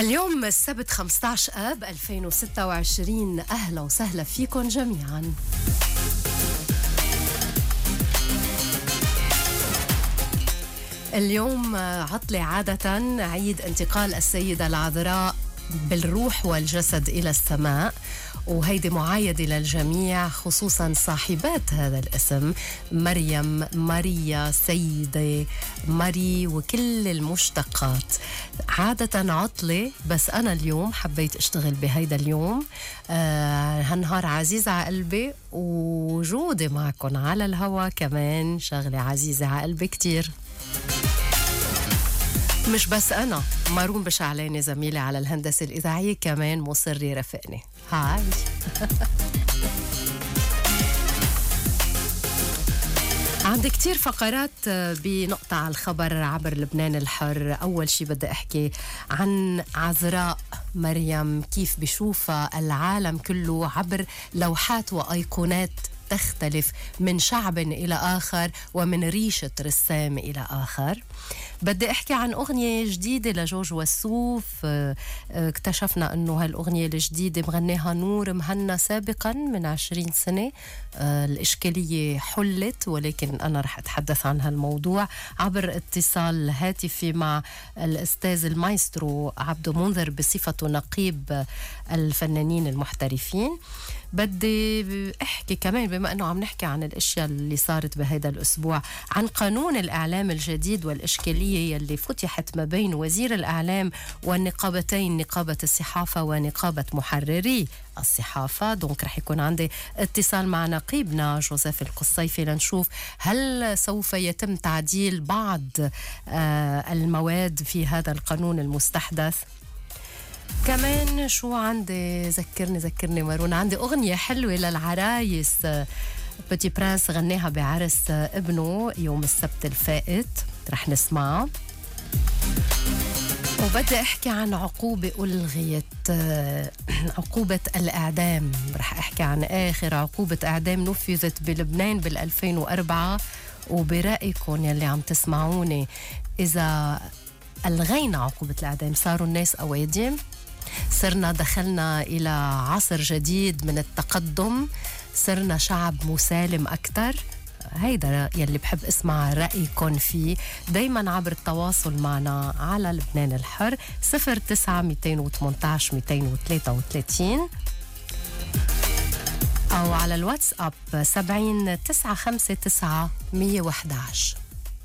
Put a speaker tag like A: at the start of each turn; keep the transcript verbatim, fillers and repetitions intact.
A: اليوم السبت خمسة عشر آب ألفين وستة وعشرين. أهلا وسهلا فيكم جميعا. اليوم عطلة، عادة عيد انتقال السيدة العذراء بالروح والجسد إلى السماء، وهيدي معايدة للجميع خصوصا صاحبات هذا الاسم: مريم، ماريا، سيدة، ماري وكل المشتقات. عادة عطلة، بس أنا اليوم حبيت أشتغل بهيدا اليوم. آه هالنهار عزيز على قلبي، وجودي معكم على الهوا كمان شغلة عزيزة على قلبي كتير. مش بس أنا، مارون بشعلاني زميلي على الهندسة الإذاعية كمان مصر يرافقني. هاي. عندي كتير فقرات بنقطة على الخبر عبر لبنان الحر. أول شي بدي أحكي عن عذراء مريم، كيف بشوفها العالم كله عبر لوحات وأيقونات تختلف من شعب إلى آخر ومن ريشة رسام إلى آخر. بدي أحكي عن أغنية جديدة لجورج وسوف. اكتشفنا أنه هالأغنية الجديدة مغنيها نور مهنا سابقا من عشرين سنة. الإشكالية حلت، ولكن أنا رح أتحدث عن هالموضوع عبر اتصال هاتفي مع الأستاذ المايسترو عبدو منذر بصفته نقيب الفنانين المحترفين. بدي احكي كمان، بما انه عم نحكي عن الاشياء اللي صارت بهذا الاسبوع، عن قانون الاعلام الجديد والاشكاليه يلي فتحت ما بين وزير الاعلام والنقابتين، نقابه الصحافه ونقابه محرري الصحافه. دونك رح يكون عندي اتصال مع نقيبنا جوزيف القصيفي لنشوف هل سوف يتم تعديل بعض آه المواد في هذا القانون المستحدث. كمان شو عندي؟ ذكرني ذكرني مارون، عندي أغنية حلوة للعرايس. بيتي برانس غنيها بعرس ابنه يوم السبت الفائت، رح نسمعها. وبدي أحكي عن عقوبة ألغيت، عقوبة الإعدام. رح أحكي عن آخر عقوبة إعدام نفذت بلبنان بالألفين وأربعة. وبرأيكم يلي عم تسمعوني، إذا ألغينا عقوبة الإعدام صاروا الناس أوادم؟ صرنا دخلنا إلى عصر جديد من التقدم؟ صرنا شعب مسالم أكتر؟ هيدا يلي بحب اسمع رأيكم فيه دايما عبر التواصل معنا على لبنان الحر صفر تسعة مئتين وثمانية عشر مئتين وثلاثة وثلاثين، أو على الواتساب سبعين تسعة خمسة تسعة مية وإحدى عشر.